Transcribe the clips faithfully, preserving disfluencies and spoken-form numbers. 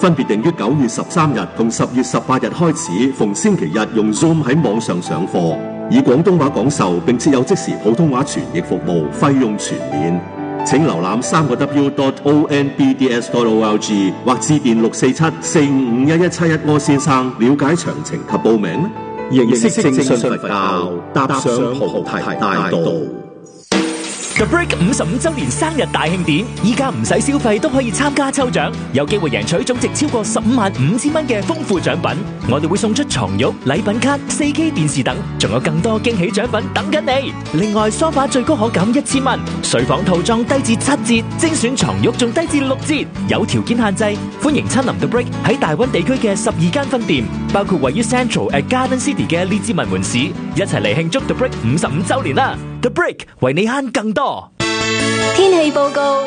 分別定於九月十三日同十月十八日開始，逢星期日用 Zoom 喺網上上課，以廣東話講授，並設有即時普通話傳譯服務，費用全免。請瀏覽三個 w dot o n b d s dot o r g 或致電六四七四五五一一七一柯先生了解詳情及報名。認識正信佛教，踏上菩提大道。 The Break 五十五周年生日大慶典，依家唔使消費都可以參加抽獎，有機會贏取總值超過十五萬五千蚊嘅豐富獎品。我哋會送出床褥、禮品卡、四 K 電視等，仲有更多驚喜獎品等緊你。另外，梳化最高可減一千蚊，睡房套裝低至七折，精選床褥仲低至六折，有條件限制。歡迎親臨 The Break 喺大灣地區嘅十二間分店，包括位於 Central at Garden City 嘅列治文門市，一齊嚟慶祝 The Break 五十五周年啦！ The Break 為你慳更多。 天氣報告：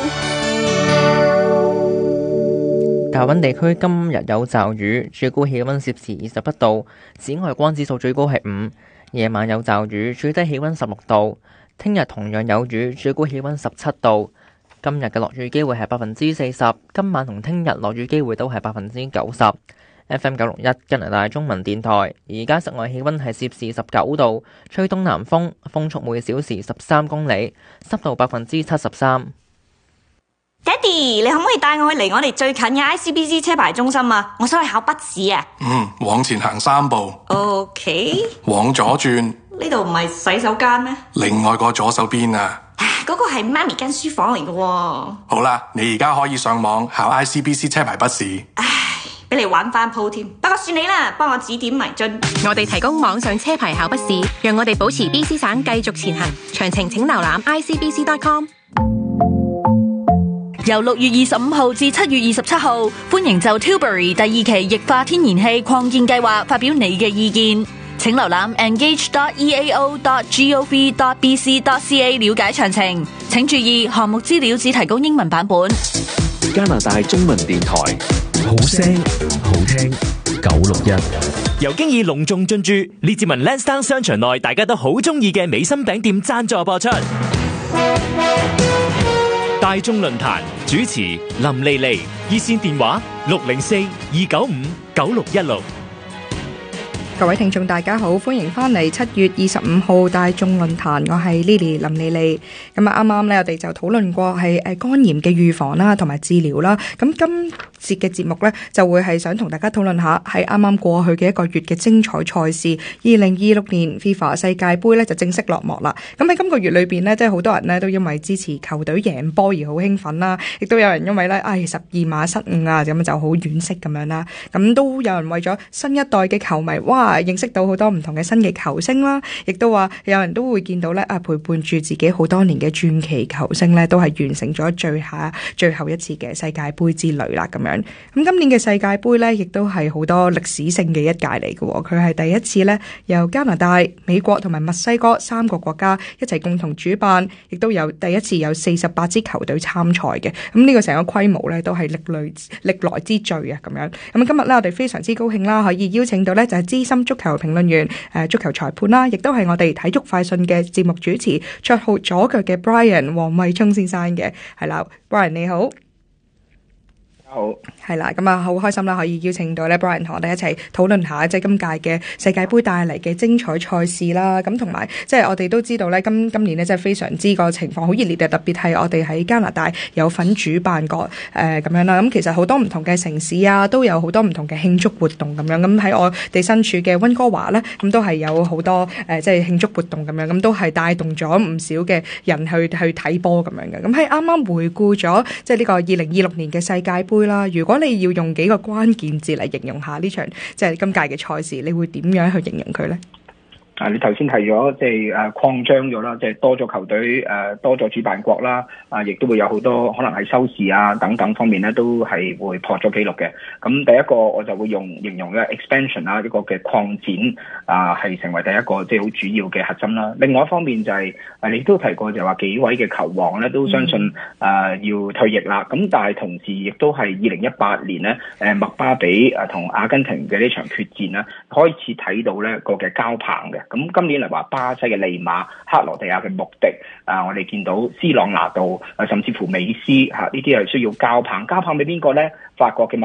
大溫地區今日有驟雨，最高氣溫攝氏二十一度，紫外光指數最高係五。夜晚有驟雨，最低氣溫十六度。聽日同樣有雨，最高氣溫十七度。今日嘅落雨機會係百分之四十，今晚同聽日落雨機會都係百分之九十。F M 九六一加拿大中文電台，而家室外氣溫係攝氏十九度，吹東南風，風速每小時十三公里，濕度百分之七十三。 爹哋，你可唔可以帶我去離我哋最近嘅 I C B C 車牌中心啊？我想去考筆試啊。 嗯，往前行三步。 OK。 往左轉。 呢度唔係洗手間咩？ 另外個左手邊啊。 嗰個係媽咪間書房嚟嘅喎。 好啦，你而家可以上網考 I C B C 車牌筆試。 俾你玩翻鋪添，不過算你啦，幫我指點迷津。 我哋提供網上車牌考筆試，讓我哋保持 B C 省繼續前行。詳情請瀏覽 i c b c dot com。 由六月二十五號至七月二十七號，歡迎就 Tilbury 第二期液化天然氣擴建計劃發表你嘅意見。請瀏覽 engage dot e a o dot gov dot b c dot c a 了解詳情。請注意，項目資料只提供英文版本。 加拿大中文電台。好聲好聽九六一， 由經已隆重進駐列治文 Lansdowne 商場內大家都好中意嘅美心餅店贊助播出。大眾論壇主持林莉莉，熱線電話六零四二九五九六一六。 各位聽眾大家好，歡迎翻嚟七月二十五號大眾論壇，我係 Lily 林莉莉。咁啊啱啱咧我哋就討論過係誒肝炎嘅預防啦，同埋治療啦。咁今節嘅節目咧就會係想同大家討論下喺啱啱過去嘅一個月嘅精彩賽事，二零二六年 FIFA 世界盃咧就正式落幕啦。咁喺今個月裏邊咧，即係好多人咧都因為支持球隊贏波而好興奮啦，亦都有人因為咧唉十二碼失誤啊，咁就好惋惜咁樣啦。咁都有人為咗新一代嘅球迷，哇！認識到好多唔同嘅新嘅球星啦，亦都話有人都會見到咧啊，陪伴住自己好多年嘅傳奇球星咧，都係完成咗最下最後一次嘅世界盃之旅啦咁樣。咁今年嘅世界盃咧，亦都係好多歷史性嘅一屆嚟嘅，佢係第一次咧由加拿大、美國同埋墨西哥三個國家一齊共同主辦，亦都有第一次有四十八支球隊參賽嘅。咁呢個成個規模咧都係歷來歷來之最啊咁樣。咁今日咧我哋非常之高興啦，可以邀請到咧就係資深足球評論員、誒足球裁判啦，亦都係我哋體足快訊嘅節目主持，綽號左腳嘅 Brian 黃惠聰先生嘅。係啦 Brian 你好。 好， 係啦，咁啊好開心啦，可以邀請到咧 Brian 同我哋一齊討論下即係今屆嘅世界盃帶嚟嘅精彩賽事啦。咁同埋即係我哋都知道咧，今今年咧即係非常之個情況好熱烈嘅，特別係我哋喺加拿大有份主辦過誒咁樣啦。咁其實好多唔同嘅城市啊，都有好多唔同嘅慶祝活動咁樣。咁喺我哋身處嘅溫哥華咧，咁都係有好多誒即係慶祝活動咁樣，咁都係帶動咗唔少嘅人去去睇波咁樣嘅。咁喺啱啱回顧咗即係呢個二零二六年嘅世界盃啦，如果你要用幾個關鍵字嚟形容下呢場即係今屆嘅賽事，你會點樣去形容佢呢？ 啊！你頭先提咗即係誒擴張咗啦，即係多咗球隊誒多咗主辦國啦，啊，亦都會有好多可能係收視啊等等方面咧，都係會破咗紀錄嘅。咁第一個我就會用形容嘅 expansion 啦，一個嘅擴展啊，係成為第一個即係好主要嘅核心啦。另外一方面就係誒你都提過就係話幾位嘅球王咧都相信誒、嗯呃、要退役啦。咁但係同時亦都係二零一八年咧誒麥巴比誒同阿根廷嘅呢場決戰咧，開始睇到咧個嘅交棒嘅。咁今年嚟話，巴西嘅利馬、克羅地亞嘅穆迪啊，我哋見到斯朗拿度啊，甚至乎美斯嚇，呢啲係需要交棒，交棒俾邊個咧？法國嘅